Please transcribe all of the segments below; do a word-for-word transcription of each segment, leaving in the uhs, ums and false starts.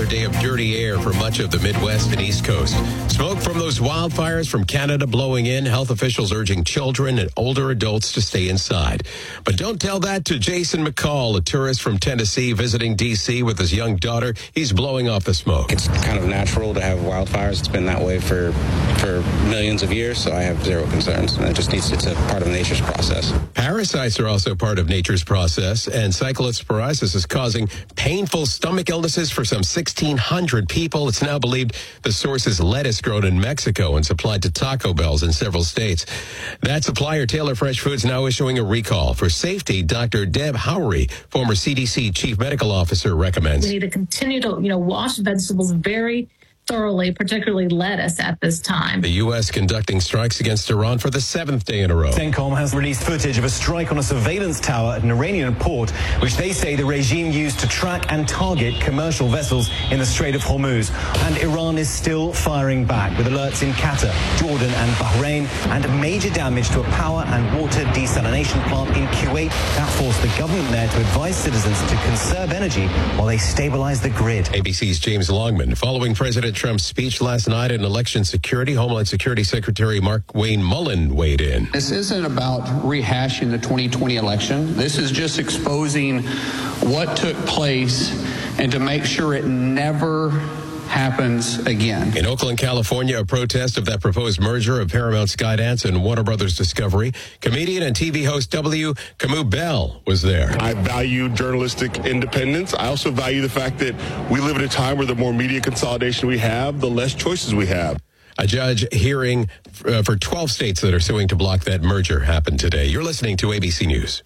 day of dirty air for much of the Midwest and East Coast. Smoke from those wildfires from Canada blowing in. Health officials urging children and older adults to stay inside. But don't tell that to Jason McCall, a tourist from Tennessee visiting D C with his young daughter. He's blowing off the smoke. It's kind of natural to have wildfires. It's been that way for for millions of years, so I have zero concerns. And it just needs it's a part of nature's process. Parasites are also part of nature's process, and cyclosporiasis is causing painful stomach illnesses for some sixteen hundred people. It's now believed the source is lettuce grown in Mexico and supplied to Taco Bells in several states. That supplier, Taylor Fresh Foods, now issuing a recall. For safety, Doctor Deb Howery, former C D C chief medical officer, recommends. We need to continue to, you know, wash vegetables very thoroughly, particularly lettuce at this time. The U S conducting strikes against Iran for the seventh day in a row. CENTCOM has released footage of a strike on a surveillance tower at an Iranian port, which they say the regime used to track and target commercial vessels in the Strait of Hormuz. And Iran is still firing back with alerts in Qatar, Jordan and Bahrain, and major damage to a power and water desalination plant in Kuwait. That forced the government there to advise citizens to conserve energy while they stabilize the grid. A B C's James Longman. Following President Trump's speech last night in election security, Homeland Security Secretary Mark Wayne Mullen weighed in. This isn't about rehashing the twenty twenty election. This is just exposing what took place and to make sure it never happens again. In Oakland, California, a protest of that proposed merger of Paramount Skydance and Warner Brothers Discovery. Comedian and T V host W. Camus Bell was there. I value journalistic independence. I also value the fact that we live at a time where the more media consolidation we have, the less choices we have. A judge hearing uh, for twelve states that are suing to block that merger happened today. You're listening to A B C News.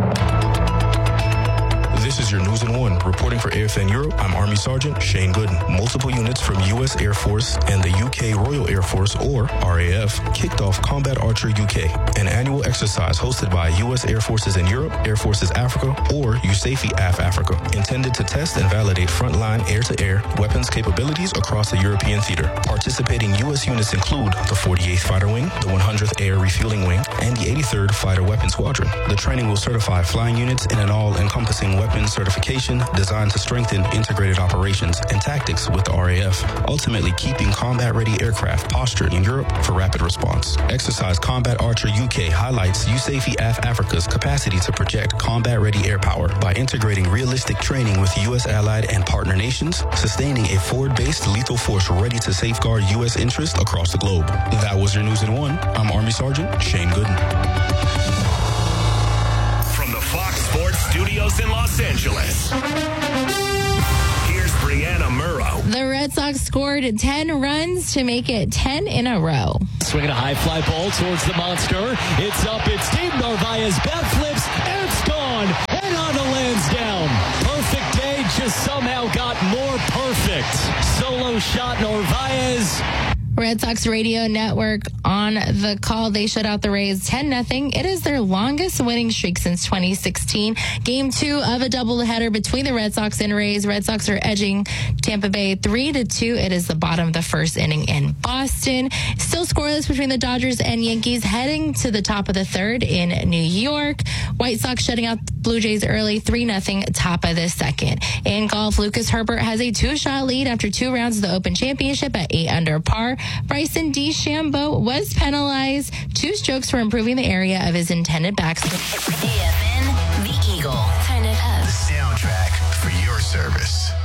This is your News in One. Reporting for A F N Europe, I'm Army Sergeant Shane Gooden. Multiple units from U S Air Force and the U K Royal Air Force, or R A F, kicked off Combat Archer U K, an annual exercise hosted by U S Air Forces in Europe, Air Forces Africa, or U S A F E A F Africa, intended to test and validate frontline air-to-air weapons capabilities across the European theater. Participating U S units include the forty-eighth Fighter Wing, the one hundredth Air Refueling Wing, and the eighty-third Fighter Weapons Squadron. The training will certify flying units in an all-encompassing weapons certification designed to strengthen integrated operations and tactics with the R A F, ultimately keeping combat-ready aircraft postured in Europe for rapid response. Exercise Combat Archer U K highlights U S A F E A F Africa's capacity to project combat-ready air power by integrating realistic training with U S allied and partner nations, sustaining a forward-based lethal force ready to safeguard U S interests across the globe. That was your News in One. I'm Army Sergeant Shane Gooden. Sports Studios in Los Angeles. Here's Brianna Murrow. The Red Sox scored ten runs to make it ten in a row. Swinging a high fly ball towards the monster. It's up. It's deep. Narvaez bat flips. And it's gone. And on to Lansdowne. Perfect day. Just somehow got more perfect. Solo shot Narvaez. Red Sox radio network on the call. They shut out the Rays ten nothing. It is their longest winning streak since twenty sixteen. Game two of a doubleheader between the Red Sox and Rays. Red Sox are edging Tampa Bay three to two. It is the bottom of the first inning in Boston. Still scoreless between the Dodgers and Yankees, heading to the top of the third in New York. White Sox shutting out the Blue Jays early, three nothing, top of the second. In golf, Lucas Herbert has a two-shot lead after two rounds of the Open Championship at eight under par. Bryson DeChambeau was penalized two strokes for improving the area of his intended backswing. A F N, The Eagle. Turn it up. The soundtrack for your service.